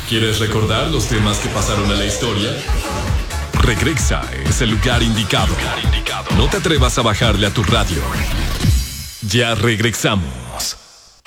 ¿Quieres recordar los temas que pasaron a la historia? Regresa es el lugar indicado. No te atrevas a bajarle a tu radio. Ya regresamos.